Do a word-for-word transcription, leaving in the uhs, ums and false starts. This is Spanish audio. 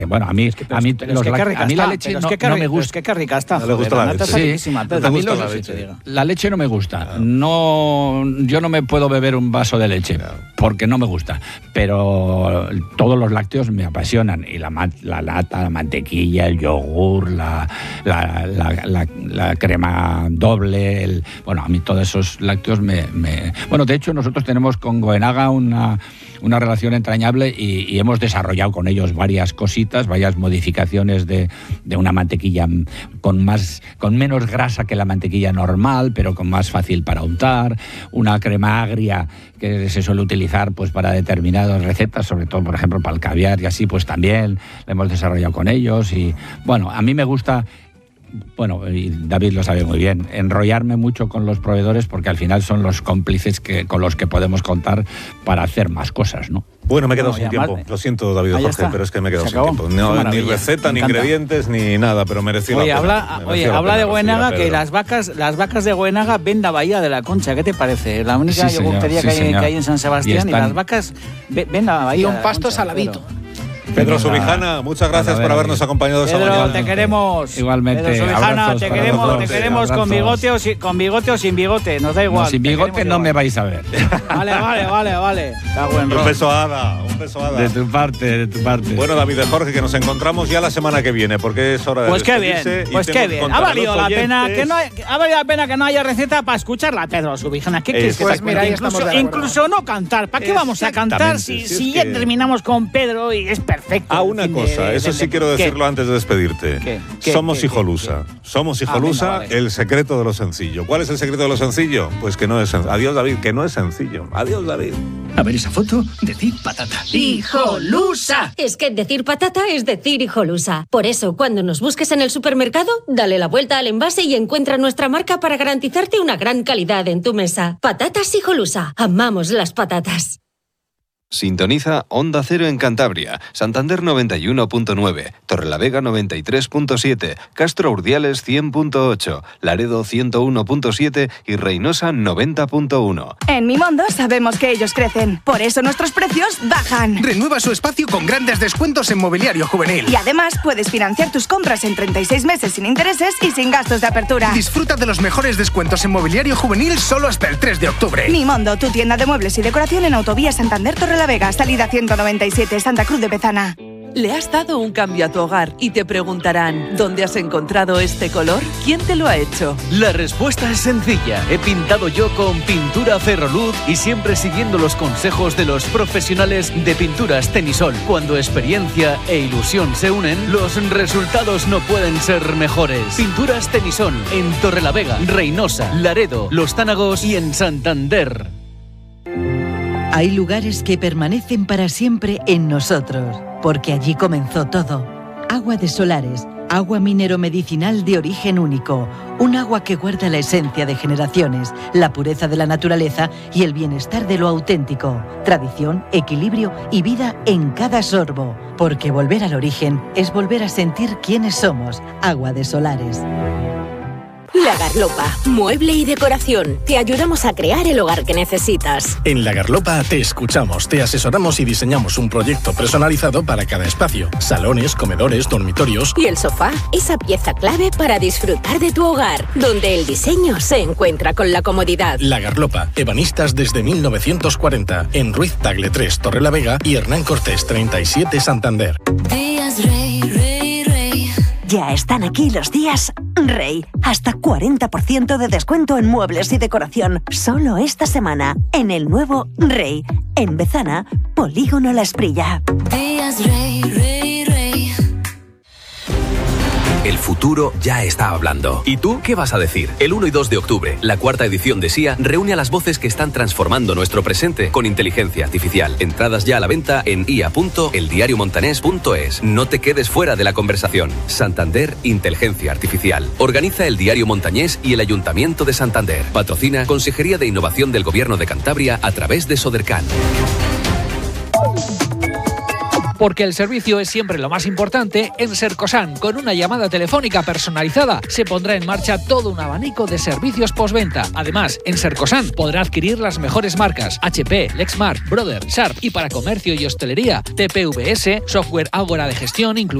Bueno, a mí, es que, a mí, pero los, es que la, rica a mí está, la leche no, es que no me gusta. Es que qué rica está. No le gusta la leche. Sí, ¿No te gusta la leche? La leche no me gusta. No, yo no me puedo beber un vaso de leche porque no me gusta. Pero todos los lácteos me apasionan. Y la, la lata, la mantequilla, el yogur, la, la, la, la, la crema doble. El, bueno, a mí todos esos lácteos me, me... Bueno, de hecho, nosotros tenemos con Goenaga una... una relación entrañable y, y hemos desarrollado con ellos varias cositas, varias modificaciones de, de una mantequilla con, más, con menos grasa que la mantequilla normal, pero con más fácil para untar, una crema agria que se suele utilizar pues para determinadas recetas, sobre todo, por ejemplo, para el caviar y así, pues también la hemos desarrollado con ellos. Y bueno, a mí me gusta... Bueno, y David lo sabe muy bien, enrollarme mucho con los proveedores porque al final son los cómplices que, con los que podemos contar para hacer más cosas, ¿no? Bueno, me he quedado No, sin tiempo. más... Lo siento, David Jorge, está. pero es que me he quedado Se sin acabó. tiempo. No, ni receta, me ni encanta. ingredientes, ni nada, pero mereció Oye, la pena. habla, Mereció oye, la habla pena de recibir Goenaga a que Pedro. las vacas, las vacas de Goenaga ven la bahía de la Concha. ¿Qué te parece? La única Sí, yogurtería señor, que, sí, hay, señor. que hay en San Sebastián y, Y están... las vacas ven, ven la bahía Y de un la pasto Concha, saladito. Pedro. Pedro Subijana, muchas gracias Ver, por habernos ver. acompañado esta Pedro, mañana. te queremos. Igualmente, Pedro Subijana, abrazos te para queremos, los te dos. queremos con Abrazos. bigote, o sin, con bigote o sin bigote, nos da igual. No, sin te bigote queremos no igual. me vais a ver. Vale, vale, vale, vale. Está buen Un rol. beso a Ada, un beso a Ada. De tu parte, de tu parte. Bueno, David de Jorge, que nos encontramos ya la semana que viene, porque es hora de Pues qué despedirse bien, y pues tengo qué que bien. contar Ha a valido los la pena oyentes- que no, hay- ha valido la pena que no haya receta para escucharla, Pedro Subijana. ¿Qué quieres que Pues te mira, cuente? ahí estamos incluso, de acuerdo. incluso no cantar. ¿Para qué vamos a cantar si, Exactamente, si si es ya que- terminamos con Pedro y es perfecto? Ah, el una fin de- cosa, de- eso de- sí de- quiero ¿qué? decirlo antes de despedirte. ¿Qué? ¿Qué? Somos ¿Qué? Hijolusa. Somos Ah, Hijolusa, venga, vale. el secreto de lo sencillo. ¿Cuál es el secreto de lo sencillo? Pues que no es sencillo. Adiós, David, que no es sencillo. Adiós, David. A ver esa foto, decir patata. ¡Hijolusa! Es que decir patata es decir hijolusa. Por eso, cuando nos busques en el supermercado, dale la vuelta al envase y encuentra nuestra marca para garantizarte una gran calidad en tu mesa. Patatas Hijolusa. Amamos las patatas. Sintoniza Onda Cero en Cantabria, Santander noventa y uno punto nueve, Torrelavega noventa y tres punto siete, Castro Urdiales cien punto ocho, Laredo ciento uno punto siete y Reynosa noventa punto uno. En Mimondo sabemos que ellos crecen, por eso nuestros precios bajan. Renueva su espacio con grandes descuentos en mobiliario juvenil. Y además puedes financiar tus compras en treinta y seis meses sin intereses y sin gastos de apertura. Disfruta de los mejores descuentos en mobiliario juvenil solo hasta el tres de octubre. Mimondo, tu tienda de muebles y decoración en Autovía Santander Torrelavega, salida ciento noventa y siete, Santa Cruz de Bezana. Le has dado un cambio a tu hogar y te preguntarán, ¿dónde has encontrado este color? ¿Quién te lo ha hecho? La respuesta es sencilla. He pintado yo con pintura Ferroluz y siempre siguiendo los consejos de los profesionales de Pinturas Tenisol. Cuando experiencia e ilusión se unen, los resultados no pueden ser mejores. Pinturas Tenisol en Torrelavega, Reynosa, Laredo, Los Tánagos y en Santander. Hay lugares que permanecen para siempre en nosotros, porque allí comenzó todo. Agua de Solares, agua minero-medicinal de origen único, un agua que guarda la esencia de generaciones, la pureza de la naturaleza y el bienestar de lo auténtico, tradición, equilibrio y vida en cada sorbo, porque volver al origen es volver a sentir quiénes somos. Agua de Solares. La Garlopa, mueble y decoración. Te ayudamos a crear el hogar que necesitas. En La Garlopa te escuchamos, te asesoramos y diseñamos un proyecto personalizado para cada espacio. Salones, comedores, dormitorios. Y el sofá, esa pieza clave para disfrutar de tu hogar, donde el diseño se encuentra con la comodidad. La Garlopa, ebanistas desde mil novecientos cuarenta, en Ruiz Tagle tres, Torrelavega y Hernán Cortés treinta y siete, Santander. Días Rey, Rey, Rey. Ya están aquí los días Rey. Hasta cuarenta por ciento de descuento en muebles y decoración. Solo esta semana. En el nuevo Rey. En Bezana, Polígono La Esprilla. Días Rey, Rey, Rey. El futuro ya está hablando. ¿Y tú qué vas a decir? El uno y dos de octubre, la cuarta edición de S I A reúne a las voces que están transformando nuestro presente con inteligencia artificial. Entradas ya a la venta en i a punto el diario montanés punto es. No te quedes fuera de la conversación. Santander, Inteligencia Artificial. Organiza el Diario Montañés y el Ayuntamiento de Santander. Patrocina Consejería de Innovación del Gobierno de Cantabria a través de Sodercan. Porque el servicio es siempre lo más importante, en Sercosan, con una llamada telefónica personalizada, se pondrá en marcha todo un abanico de servicios postventa. Además, en Sercosan podrá adquirir las mejores marcas H P, Lexmark, Brother, Sharp y para comercio y hostelería, T P V S, software Ágora de gestión, incluido